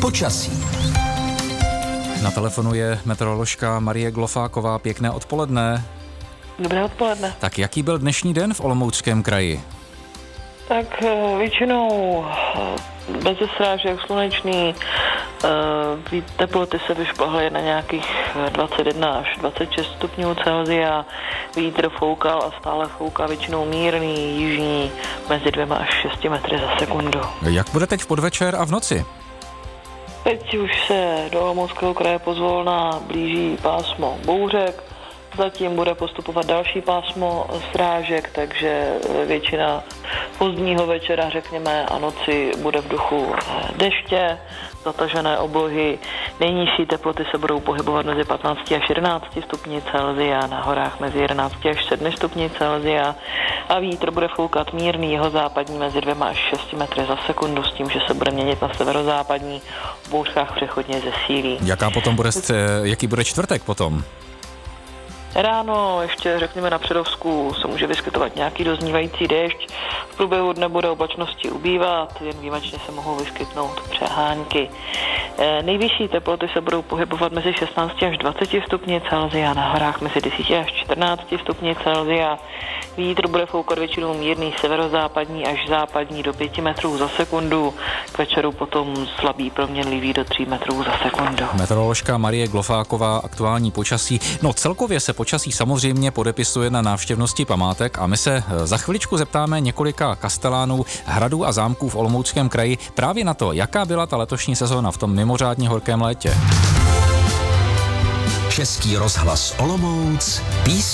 Počasí. Na telefonu je meteoroložka Marie Glofáková. Pěkné odpoledne. Dobré odpoledne. Tak jaký byl dnešní den v Olomouckém kraji? Tak většinou bez srážek, slunečný, teploty se vyšplhaly na nějakých 21 až 26 stupňů Celsia, vítr foukal a stále fouká většinou mírný, jižní, mezi 2 až 6 metry za sekundu. Jak bude teď v podvečer a v noci? Teď už se do Olomouckého kraje pozvolna blíží pásmo bouřek, zatím bude postupovat další pásmo srážek, takže většina pozdního večera, řekněme, a noci bude v duchu deště, zatažené oblohy. Nejnižší teploty se budou pohybovat mezi 15 až 11 stupni Celsia, na horách mezi 11 až 7 stupni Celsia a vítr bude foukat mírný jihozápadní mezi 2 až 6 metry za sekundu s tím, že se bude měnit na severozápadní, v bouřkách přechodně zesílí. Jaký bude čtvrtek potom? Ráno ještě, řekněme, na Přerovsku se může vyskytovat nějaký doznívající déšť. V průběhu dne bude oblačnosti ubývat, jen výjimečně se mohou vyskytnout přehánky. Nejvyšší teploty se budou pohybovat mezi 16 až 20 stupni Celsia, na horách mezi 10 až 14 stupni Celsia. Vítr bude foukat většinou mírný severozápadní až západní do 5 metrů za sekundu. K večeru potom slabý proměnlivý do 3 metrů za sekundu. Meteoroložka Marie Glofáková, aktuální počasí. No celkově se počasí samozřejmě podepisuje na návštěvnosti památek a my se za chviličku zeptáme několika kastelánů, hradů a zámků v Olomouckém kraji právě na to, jaká byla ta letošní sezóna v tom mimořádně horkém létě. Český rozhlas Olomouc,